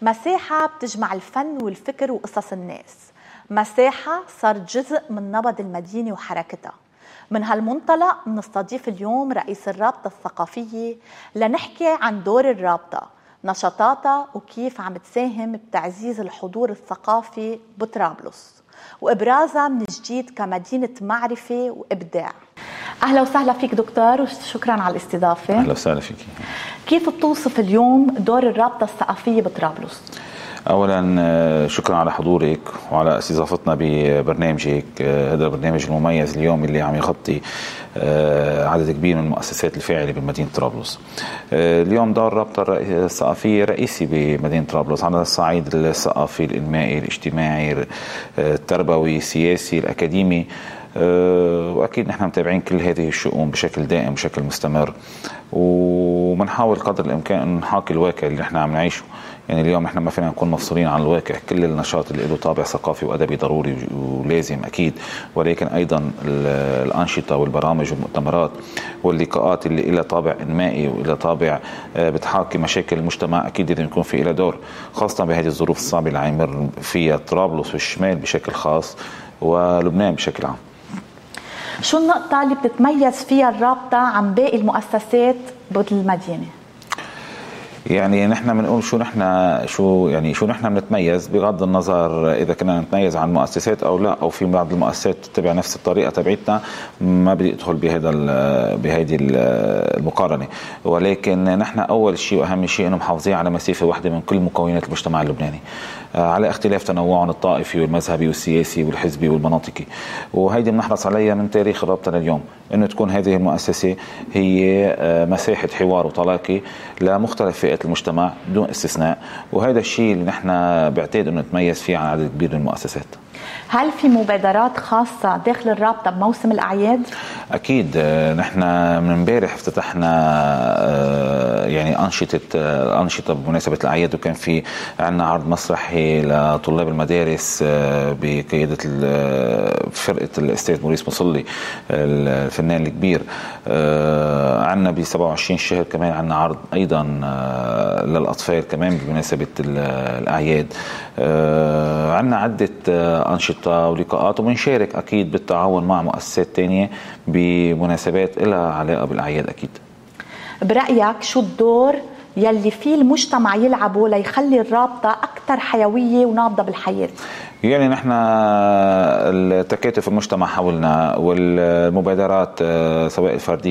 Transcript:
مساحة بتجمع الفن والفكر وقصص الناس. مساحة صارت جزء من نبض المدينة وحركتها. من هالمنطلق بنستضيف اليوم رئيس الرابطة الثقافية لنحكي عن دور الرابطة، نشاطاتها وكيف عم تساهم بتعزيز الحضور الثقافي بطرابلس وإبرازها من جديد كمدينة معرفة وإبداع. أهلا وسهلا فيك دكتور وشكرا على الاستضافة. أهلا وسهلا فيك. كيف بتوصف اليوم دور الرابطة الثقافية بطرابلس؟ أولا شكرا على حضورك وعلى استضافتنا ببرنامجك، هذا البرنامج المميز اليوم اللي عم يغطي عدد كبير من المؤسسات الفاعلة بمدينة طرابلس. اليوم دور الرابطة الثقافية رئيسي بمدينة طرابلس على الصعيد الثقافي، الإنمائي، الاجتماعي، التربوي، السياسي، الأكاديمي، وأكيد نحن متابعين كل هذه الشؤون بشكل دائم بشكل مستمر، ومنحاول قدر الإمكان أن نحاكي الواقع اللي نحن عم نعيشه. يعني اليوم نحن ما فينا نكون مفصولين عن الواقع، كل النشاط اللي له طابع ثقافي وأدبي ضروري ولازم أكيد، ولكن أيضا الأنشطة والبرامج والمؤتمرات واللقاءات اللي لها طابع إنمائي وإلى طابع بتحاكي مشاكل المجتمع أكيد لازم يكون في إلى دور، خاصة بهذه الظروف الصعبة اللي عم يمر فيها طرابلس والشمال بشكل خاص ولبنان بشكل عام. شو النقطة اللي بتتميز فيها الرابطة عن باقي المؤسسات بالمدينة؟ يعني نحن بنقول شو نحن بنتميز بغض النظر اذا كنا نتميز عن مؤسسات او لا، او في بعض المؤسسات تتبع نفس الطريقه تبعتنا، ما بدي ادخل بهيدي المقارنه، ولكن نحن اول شيء واهم شيء انه محافظين على مسافه واحده من كل مكونات المجتمع اللبناني على اختلاف تنوعهم الطائفي والمذهبي والسياسي والحزبي والمناطقي، وهيدي بنحرص عليها من تاريخ الرابطه لليوم، انه تكون هذه المؤسسه هي مساحه حوار وتلاقي لمختلف فئات المجتمع بدون استثناء، وهذا الشيء اللي نحن بعتقد انه نتميز فيه عن عدد كبير من المؤسسات. هل في مبادرات خاصة داخل الرابطة بموسم الأعياد؟ أكيد، نحن من امبارح افتتحنا يعني أنشطة بمناسبة الأعياد، وكان في عنا عرض مسرحي لطلاب المدارس بقيادة فرقة الأستاذ موريس مصلي الفنان الكبير. عنا ب 27 شهر كمان عنا عرض أيضا للأطفال كمان بمناسبة الأعياد. عنا عدة أنشطة ولقاءات، وبنشارك أكيد بالتعاون مع مؤسسات تانية بمناسبات لها علاقة بالأعياد. أكيد برأيك شو الدور يلي فيه المجتمع يلعبه ليخلي الرابطة أكثر حيوية ونابضة بالحياة؟ يعني نحن التكاتف المجتمع حولنا والمبادرات سواء الفردية